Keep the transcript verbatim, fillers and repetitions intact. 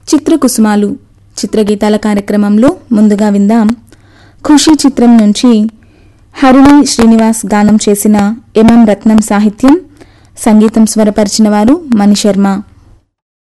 చిత్రకుసుమాలు చిత్రగీతాల కార్యక్రమంలో ముందుగా విందాం ఖుషి చిత్రం నుంచి హరిణి శ్రీనివాస్ గానం చేసిన ఎంఎం రత్నం సాహిత్యం, సంగీతం స్వరపరిచిన వారు మణిశర్మ.